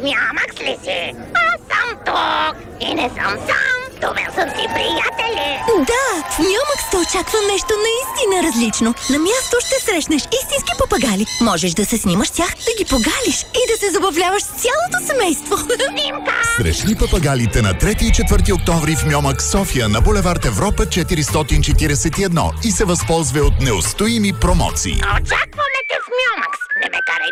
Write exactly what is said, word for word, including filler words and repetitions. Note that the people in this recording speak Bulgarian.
Мямакс ли си? Аз съм тук и не съм сам. Това са си приятели. Да, в Мямакс те очаква нещо наистина различно. На място ще срещнеш истински папагали. Можеш да се снимаш с тях, да ги погалиш и да се забавляваш с цялото семейство. Снимка! Срещни папагалите на трети и четвърти октомври в Мьомакс София на булевард Европа четиристотин четиридесет и едно и се възползва от неустоими промоции. Очакваме те в Мямакс. Не ме карай